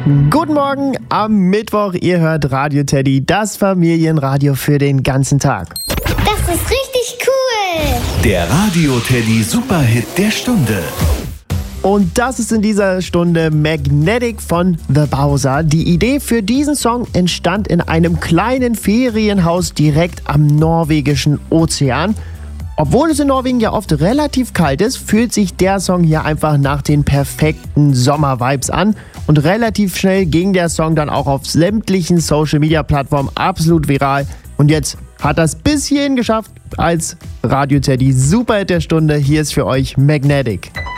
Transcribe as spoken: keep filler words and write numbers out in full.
Guten Morgen am Mittwoch. Ihr hört Radio Teddy, das Familienradio für den ganzen Tag. Das ist richtig cool. Der Radio Teddy Superhit der Stunde. Und das ist in dieser Stunde Magnetic von The Bowser. Die Idee für diesen Song entstand in einem kleinen Ferienhaus direkt am norwegischen Ozean. Obwohl es in Norwegen ja oft relativ kalt ist, fühlt sich der Song hier einfach nach den perfekten Sommer-Vibes an. Und relativ schnell ging der Song dann auch auf sämtlichen Social-Media-Plattformen absolut viral. Und jetzt hat das bis hierhin geschafft als Radio Teddy Superhit der Stunde. Hier ist für euch Magnetic.